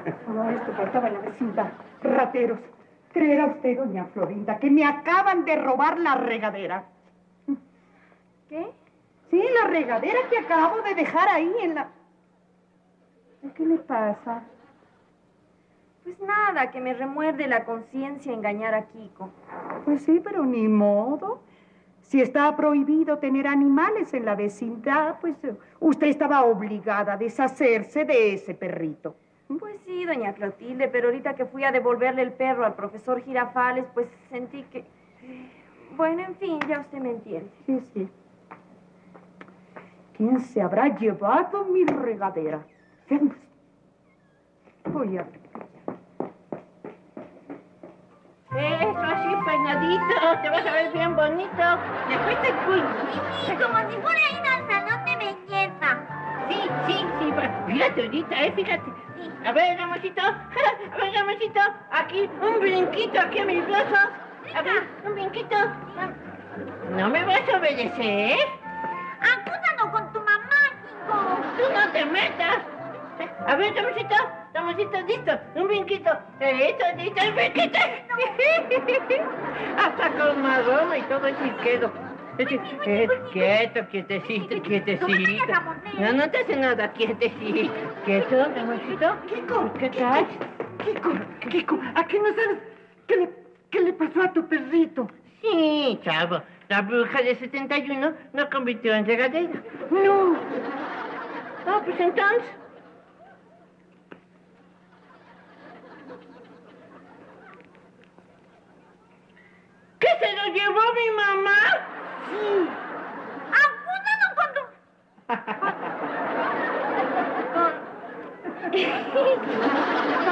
No, esto faltaba en la vecindad. Rateros. ¿Creerá usted, doña Florinda, que me acaban de robar la regadera? ¿Qué? Sí, la regadera que acabo de dejar ahí en la... ¿Qué le pasa? Pues nada, que me remuerde la conciencia engañar a Kiko. Pues sí, pero ni modo. Si está prohibido tener animales en la vecindad, pues usted estaba obligada a deshacerse de ese perrito. Pues sí, doña Clotilde, pero ahorita que fui a devolverle el perro al profesor Girafales, pues sentí que... Bueno, en fin, ya usted me entiende. Sí, sí. ¿Quién se habrá llevado mi regadera? Veamos. Voy a ver. Eso así, peinadito, te vas a ver bien bonito. Después te cuido. Sí, como si fuera a ir al salón de belleza. Sí, fíjate ahorita, fíjate. A ver, Ramoncito, aquí, un brinquito aquí a mis brazos. A ver, un brinquito. ¿No me vas a obedecer? Acúsanos con tu mamá, Kiko. Tú no te metas. A ver, Ramoncito, listo, un brinquito. Listo, el brinquito. Hasta con maroma y todo el chiquero. Quietecito. No te hace nada, quietecito. ¿Quieto, Ramoncito? Kiko, ¿Qué tal? Kiko, ¿a qué no sabes qué le pasó a tu perrito? Sí, chavo. La bruja de 71 lo convirtió en regadera. No. Ah, pues entonces. ¿Qué se lo llevó mi mamá? Sí. Acúsanos con tu...